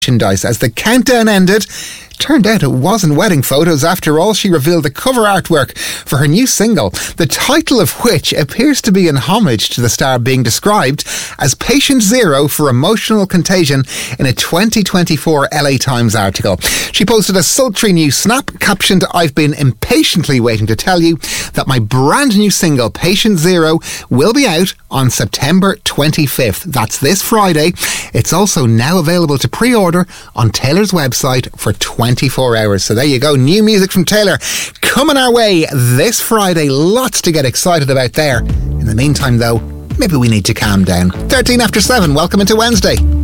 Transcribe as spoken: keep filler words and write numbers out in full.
merchandise. As the countdown ended, turned out it wasn't wedding photos after all. She revealed the cover artwork for her new single, the title of which appears to be an homage to the star being described as Patient Zero for emotional contagion in a twenty twenty-four L A Times article. She posted a sultry new snap captioned, "I've been impatiently waiting to tell you that my brand new single, Patient Zero, will be out on September twenty-fifth. That's this Friday. It's also now available to pre-order on Taylor's website for twenty-four hours. So there you go. New music from Taylor coming our way this Friday. Lots to get excited about there. In the meantime, though, maybe we need to calm down. thirteen after seven. Welcome into Wednesday.